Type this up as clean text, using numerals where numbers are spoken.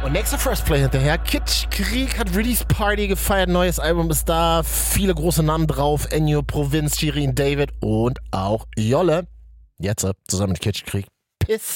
Und nächste First Play hinterher. Kitschkrieg hat Release Party gefeiert. Neues Album ist da. Viele große Namen drauf. Ennio, Provinz, Shirin David und auch Jolle. Jetzt zusammen mit Kitschkrieg. Piss.